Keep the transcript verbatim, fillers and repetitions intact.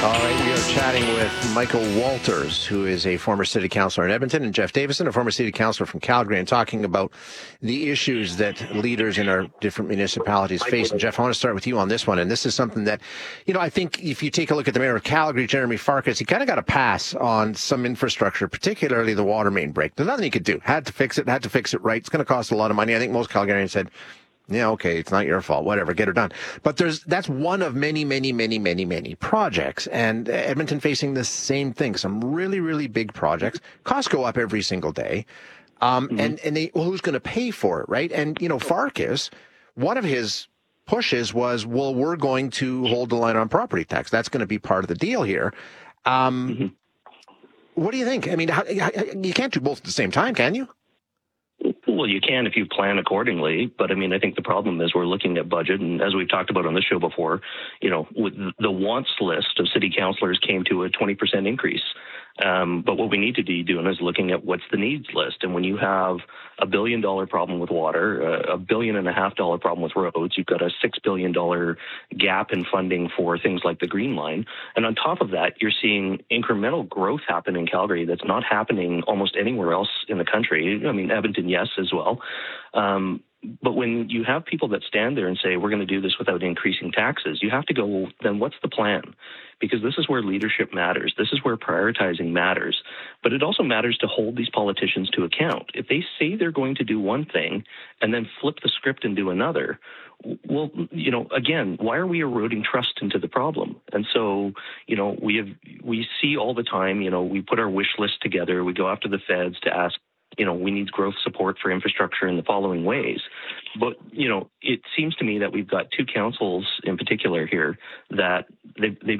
All right, we are chatting with Michael Walters, who is a former city councillor in Edmonton, and Jeff Davison, a former city councillor from Calgary, and talking about the issues that leaders in our different municipalities face. And Jeff, I want to start with you on this one. And this is something that, you know, I think if you take a look at the mayor of Calgary, Jeremy Farkas, he kind of got a pass on some infrastructure, particularly the water main break. There's nothing he could do. Had to fix it, had to fix it right. It's going to cost a lot of money. I think most Calgarians said, yeah, okay, it's not your fault, whatever, get her done. But there's that's one of many, many, many, many, many projects. And Edmonton facing the same thing, some really, really big projects. Costs go up every single day. Um, mm-hmm. And, and they, well, who's going to pay for it, right? And, you know, Farkas, one of his pushes was, well, we're going to hold the line on property tax. That's going to be part of the deal here. Um, mm-hmm. What do you think? I mean, how, you can't do both at the same time, can you? Well, you can if you plan accordingly, but I mean, I think the problem is we're looking at budget, and as we've talked about on this show before, you know, with the wants list of city councillors came to a twenty percent increase. Um, but what we need to be doing is looking at what's the needs list. And when you have a billion dollar problem with water, a billion and a half dollar problem with roads, you've got a six billion dollar gap in funding for things like the Green Line. And on top of that, you're seeing incremental growth happen in Calgary that's not happening almost anywhere else in the country. I mean, Edmonton, yes, as well. Um, But when you have people that stand there and say, we're going to do this without increasing taxes, you have to go, well, then what's the plan? Because this is where leadership matters. This is where prioritizing matters. But it also matters to hold these politicians to account. If they say they're going to do one thing and then flip the script and do another, well, you know, again, why are we eroding trust into the problem? And so, you know, we have we see all the time, you know, we put our wish list together. We go after the feds to ask, you know, we need growth support for infrastructure in the following ways. But, you know, it seems to me that we've got two councils in particular here that they've, they've